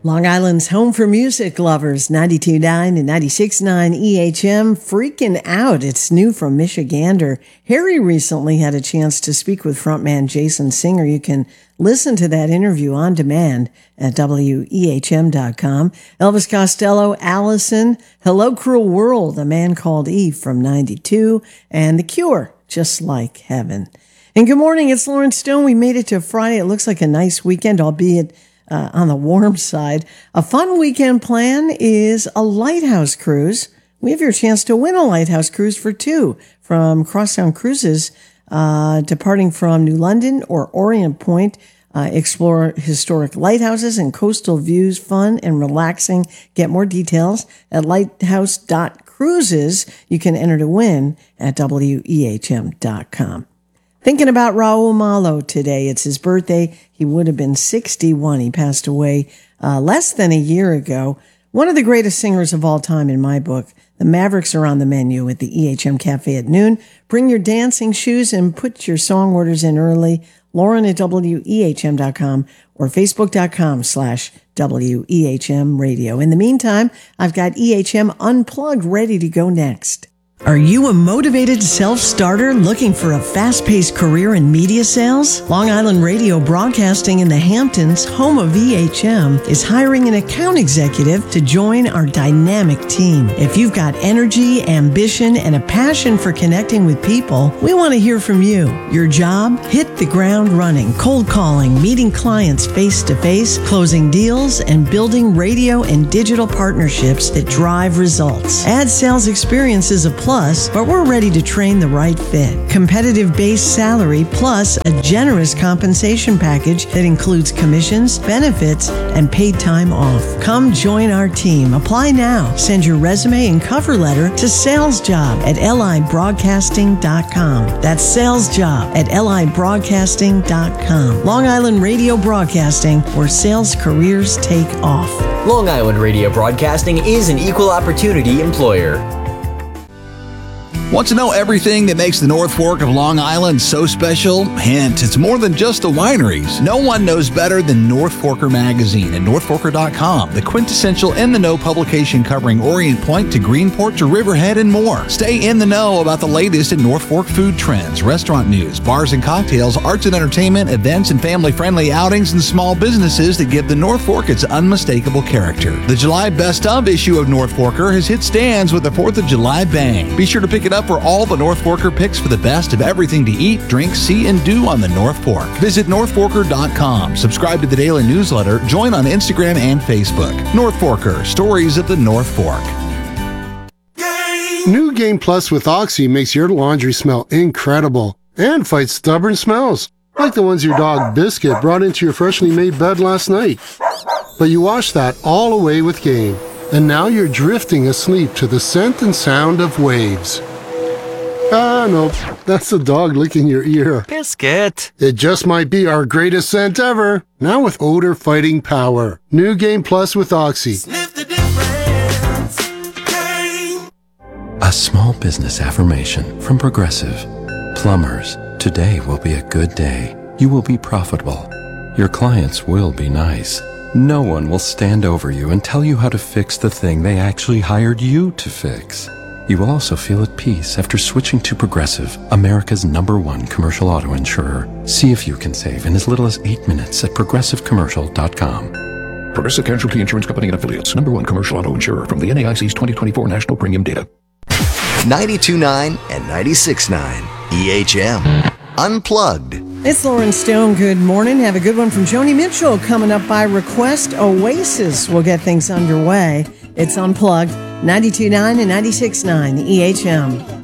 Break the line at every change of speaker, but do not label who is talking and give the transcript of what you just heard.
Long Island's home for music lovers, 92.9 and 96.9 EHM, freaking out. It's new from Michigander. Harry recently had a chance to speak with frontman Jason Singer. You can listen to that interview on demand at WEHM.com. Elvis Costello, Allison, Hello Cruel World, A Man Called Eve from 92, and The Cure, Just Like Heaven. And good morning, it's Lauren Stone. We made it to Friday. It looks like a nice weekend, albeit on the warm side. A fun weekend plan is a lighthouse cruise. We have your chance to win a lighthouse cruise for two from Crosstown Cruises, departing from New London or Orient Point. Explore historic lighthouses and coastal views, fun and relaxing. Get more details at lighthouse.cruises. You can enter to win at WEHM.com. Thinking about Raul Malo today. It's his birthday. He would have been 61. He passed away less than a year ago. One of the greatest singers of all time in my book. The Mavericks are on the menu at the EHM Cafe at noon. Bring your dancing shoes and put your song orders in early. Lauren at WEHM.com or Facebook.com/WEHM radio. In the meantime, I've got EHM Unplugged ready to go next. Are you a motivated self-starter looking for a fast-paced career in media sales? Long Island Radio Broadcasting in the Hamptons, home of EHM, is hiring an account executive to join our dynamic team. If you've got energy, ambition, and a passion for connecting with people, we want to hear from you. Your job? Hit the ground running, cold calling, meeting clients face-to-face, closing deals, and building radio and digital partnerships that drive results. Ad sales experience is a plus, but we're ready to train the right fit. Competitive base salary plus a generous compensation package that includes commissions, benefits, and paid time off. Come join our team. Apply now. Send your resume and cover letter to salesjob at libroadcasting.com. That's salesjob at libroadcasting.com. Long Island Radio Broadcasting, where sales careers take off.
Long Island Radio Broadcasting is an equal opportunity employer.
Want to know everything that makes the North Fork of Long Island so special? Hint, it's more than just the wineries. No one knows better than North Forker Magazine and NorthForker.com, the quintessential in-the-know publication covering Orient Point to Greenport to Riverhead and more. Stay in the know about the latest in North Fork food trends, restaurant news, bars and cocktails, arts and entertainment, events and family-friendly outings, and small businesses that give the North Fork its unmistakable character. The July Best Of issue of North Forker has hit stands with the 4th of July bang. Be sure to pick it up for all the North Forker picks for the best of everything to eat, drink, see, and do on the North Fork. Visit NorthForker.com. Subscribe to the daily newsletter. Join on Instagram and Facebook. North Forker, stories of the North Fork.
New Game Plus with Oxy makes your laundry smell incredible and fights stubborn smells, like the ones your dog Biscuit brought into your freshly made bed last night. But you washed that all away with Game, and now you're drifting asleep to the scent and sound of waves. No, that's the dog licking your ear.
Biscuit.
It just might be our greatest scent ever, now with odor-fighting power. New Game Plus with Oxy.
Sniff the difference. Game.
A small business affirmation from Progressive. Plumbers, today will be a good day. You will be profitable. Your clients will be nice. No one will stand over you and tell you how to fix the thing they actually hired you to fix. You will also feel at peace after switching to Progressive, America's #1 commercial auto insurer. See if you can save in as little as 8 minutes at progressivecommercial.com.
Progressive Casualty Insurance Company and Affiliates, #1 commercial auto insurer from the NAIC's 2024 National Premium Data.
92.9 and 96.9 EHM Unplugged.
It's Lauren Stone. Good morning. Have a good one from Joni Mitchell coming up by request. Oasis will get things underway. It's Unplugged, 92.9 and 96.9 EHM.